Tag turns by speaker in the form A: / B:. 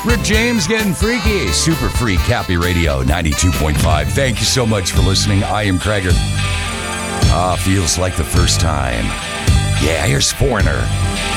A: Rick James getting freaky. Super Freak, Happy Radio 92.5. Thank you so much for listening. I am Krager. Feels like the first time. Yeah, here's Foreigner.